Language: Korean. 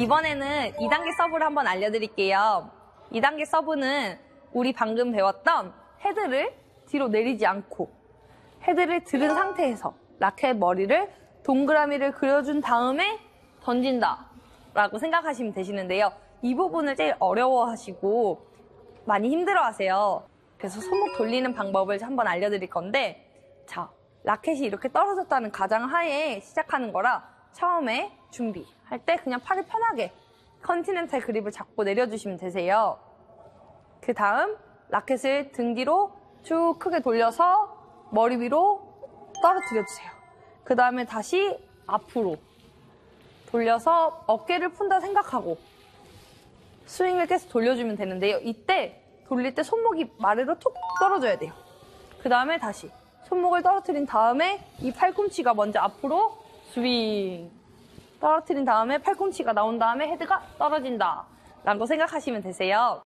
이번에는 2단계 서브를 한번 알려드릴게요. 2단계 서브는 우리 방금 배웠던 헤드를 뒤로 내리지 않고 헤드를 들은 상태에서 라켓 머리를 동그라미를 그려준 다음에 던진다 라고 생각하시면 되시는데요. 이 부분을 제일 어려워하시고 많이 힘들어하세요. 그래서 손목 돌리는 방법을 한번 알려드릴 건데, 자, 라켓이 이렇게 떨어졌다는 가정하에 시작하는 거라 처음에 준비할 때 그냥 팔을 편하게 컨티넨탈 그립을 잡고 내려주시면 되세요. 그 다음 라켓을 등 뒤로 쭉 크게 돌려서 머리 위로 떨어뜨려주세요. 그 다음에 다시 앞으로 돌려서 어깨를 푼다 생각하고 스윙을 계속 돌려주면 되는데요. 이때 돌릴 때 손목이 아래로 툭 떨어져야 돼요. 그 다음에 다시 손목을 떨어뜨린 다음에 이 팔꿈치가 먼저 앞으로 스윙 떨어뜨린 다음에 팔꿈치가 나온 다음에 헤드가 떨어진다 라고 생각하시면 되세요.